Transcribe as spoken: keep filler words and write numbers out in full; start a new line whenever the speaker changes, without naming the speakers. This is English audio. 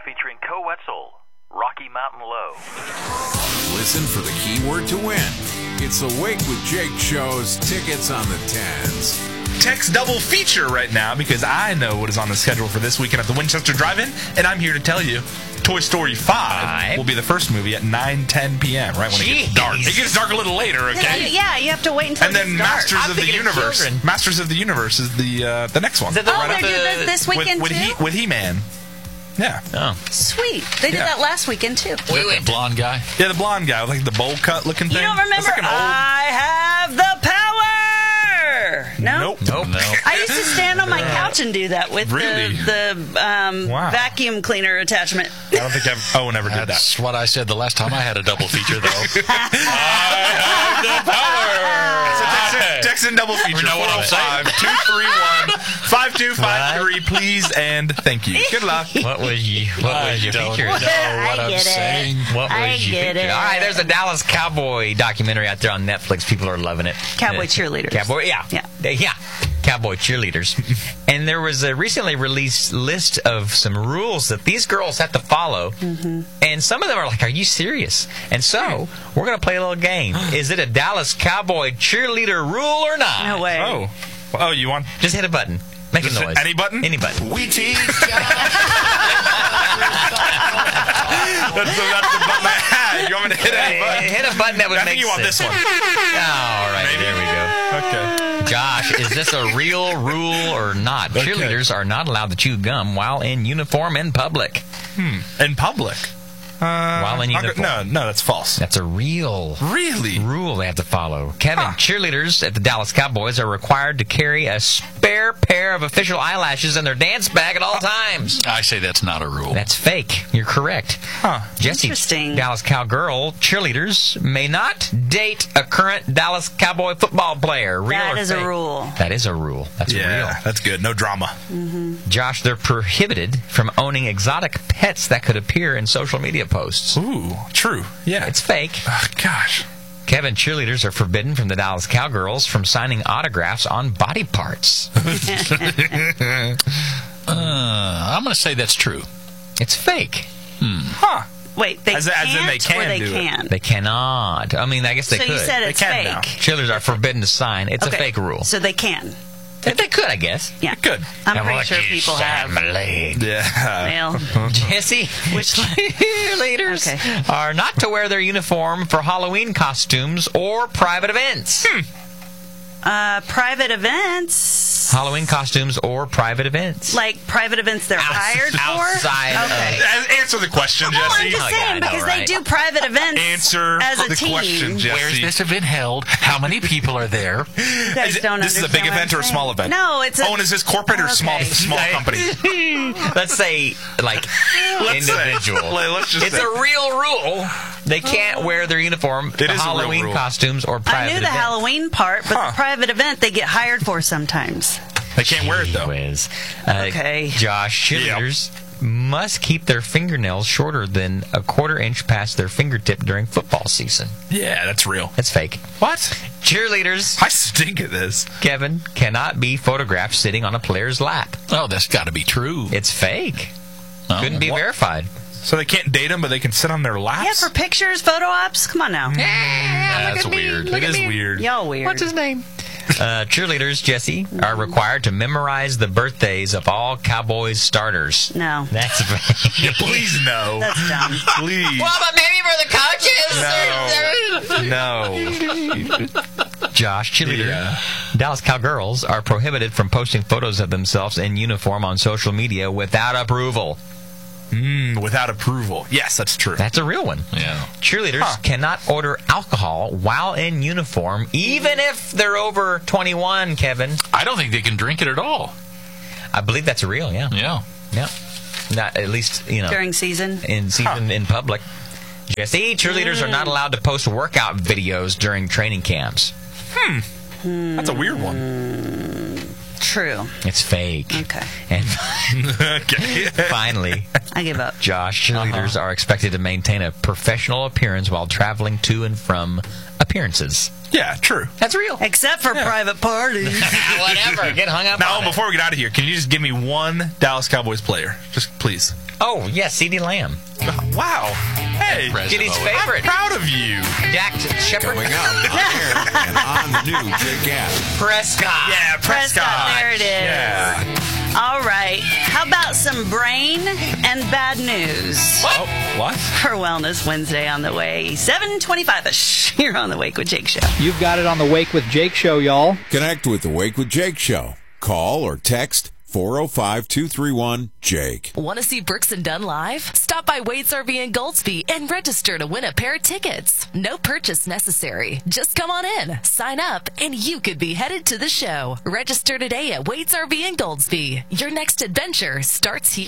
featuring Co Wetzel, Rocky Mountain Low.
Listen for the keyword to win. It's the Wake with Jake show's tickets on the tens.
Text double feature right now because I know what is on the schedule for this weekend at the Winchester Drive-In, and I'm here to tell you Toy Story five
Five.
will be the first movie at nine ten p.m., right when it gets
Jeez.
dark. It gets dark a little later, okay?
Yeah, you have to wait until
And then
it starts.
Masters
I'm
of the
thinking of
Universe.
children.
Masters of the Universe is the uh, the next one.
Is it the
Oh,
one
they're
with
doing
the-
this this
with
weekend
with,
too?
he, with He-Man. Yeah.
Oh.
Sweet. They did
Yeah.
that last weekend too.
We went.
Blonde guy.
Yeah, the blonde guy with like the bowl cut looking thing.
You don't remember?
That's like an old...
I have the power. No.
Nope.
Nope. No.
I used to stand on my couch and do that with
Really?
the, the um,
Wow.
vacuum cleaner attachment.
I don't think I've, Owen ever did that.
That's what I said the last time I had a double feature, though.
So Texan, Texan double feature.
know what I'm
five two three one five two five three, please and thank you. Good luck.
What was you? What
I
was your
don't
feature?
know what
I
I'm
get it.
saying.
What was
I
your
get
feature?
it.
All right, there's a Dallas Cowboy documentary out there on Netflix. People are loving it.
Cowboy
Uh,
cheerleaders.
Cowboy, yeah,
Yeah.
They- yeah. Cowboy cheerleaders. And there was a recently released list of some rules that these girls have to follow.
Mm-hmm.
And some of them are like, are you serious? And so we're going to play a little game. Is it a Dallas Cowboy cheerleader rule or not?
No way.
Oh. Oh, you want...
Just hit a button. Make
Just
a
hit
noise.
any button?
Any button.
We teach.
That's the, that's the button I had. You want me to hit any button?
Hit a button that would
I
make
think you want
sense.
this one.
All right,
Maybe.
there we go.
Okay.
Josh, is this a real rule or not?
Okay.
Cheerleaders are not allowed to chew gum while in uniform in public.
In public? Uh,
While in
I'll go-
uniform.
No, no, that's false.
That's a real
Really?
rule they have to follow. Kevin,
Huh.
cheerleaders at the Dallas Cowboys are required to carry a spare pair of official eyelashes in their dance bag at all times.
I say that's not a rule.
That's fake. You're correct.
Huh.
Jesse,
Interesting.
Dallas Cowgirl cheerleaders may not date a current Dallas Cowboy football player. Real
That
or
is a
fake?
rule.
That is a rule. That's
Yeah,
real.
that's good. No drama.
Josh, they're prohibited from owning exotic pets that could appear in social media posts.
Ooh, true. Yeah.
It's fake.
Oh, gosh.
Kevin, cheerleaders are forbidden from the Dallas Cowgirls from signing autographs on body parts.
Uh, I'm going to say that's true.
It's fake.
Huh.
Wait, they
As-
can't
as in they can
or they
do it.
can?
They cannot. I mean, I guess they
so
could.
you said it's
They can
fake.
now.
Cheerleaders are forbidden to sign. It's
Okay.
a fake rule.
So they can.
They, they could, I guess.
Yeah.
Good.
I'm
Have
pretty
a
sure
lucky
people have.
family.
Yeah.
Well,
Jesse, which cheerleaders
Okay.
are not to wear their uniform for Halloween costumes or private events.
uh, private events.
Halloween costumes or private events.
Like private events they're hired for?
outside of-
Okay.
A- Answer the question,
Well, I'm
Jesse.
just
Oh, yeah, I
saying,
know,
because
right?
they do private events
Answer
as a
the
team.
question, Jesse.
Where's this event held? How many people are there?
You guys
Is it-
don't
this is a
understand
big
what
event
I'm
or a
saying.
small event?
No, it's a...
Oh, and is this corporate or small
Okay.
small company?
Let's say, like,
Let's say-
individual.
let- let's just
it's
say.
a real rule. They can't wear their uniform
It
to
is a real
Halloween
rule.
costumes or private
I knew the
events.
Halloween part, but
Huh.
the private event they get hired for sometimes.
They can't wear it, though.
Whiz. Uh,
Okay.
Josh, cheerleaders must keep their fingernails shorter than a quarter inch past their fingertip during football season.
Yeah, that's real.
That's fake.
What?
Cheerleaders,
I stink at this.
Kevin, cannot be photographed sitting on a player's lap.
Oh, that's got to be true.
It's fake.
Oh,
Couldn't be
what?
verified.
So they can't date them, but they can sit on their laps?
Yeah, for pictures, photo ops. Come on now.
That's weird.
It is weird.
Y'all weird.
What's his name? Uh, cheerleaders, Jesse, are required to memorize the birthdays of all Cowboys starters.
No.
That's fake.
Yeah, please no.
That's dumb.
Please.
but maybe for the coaches.
No.
Josh, cheerleader.
Yeah.
Dallas Cowgirls are prohibited from posting photos of themselves in uniform on social media without approval.
Mm, without approval. Yes, that's true.
That's a real one.
Yeah.
Cheerleaders
Huh.
cannot order alcohol while in uniform, even if they're over twenty-one, Kevin.
I don't think they can drink it at all.
I believe that's real, yeah.
Yeah.
Yeah. Not at least, you know,
During season.
in season in public. Jesse, cheerleaders are not allowed to post workout videos during training camps.
That's a weird one.
True.
It's fake.
Okay.
And
Okay.
finally,
I give up.
Josh, cheerleaders are expected to maintain a professional appearance while traveling to and from appearances.
Yeah, true.
That's real.
Except for private parties.
Whatever. Get hung up
Now,
on it.
before we get out of here, can you just give me one Dallas Cowboys player? Just please.
Oh, yeah, CeeDee Lamb.
Wow. Hey,
Giddy's favorite.
I'm proud of you.
Dak Shepard.
Coming up on air and on the new Jake app.
Prescott.
Yeah, Prescott.
Prescott, there it is.
Yeah.
All right. How about some brain and bad news?
Oh, what?
For Wellness Wednesday on the way. seven twenty-five-ish. You're on the Wake with Jake show.
You've got it on the Wake with Jake show, y'all.
Connect with the Wake with Jake show. Call or text four oh five, two three one, Jake.
Want to see Brooks and Dunn live? Stop by Wade's R V in Goldsby and register to win a pair of tickets. No purchase necessary. Just come on in, sign up, and you could be headed to the show. Register today at Wade's R V in Goldsby. Your next adventure starts here.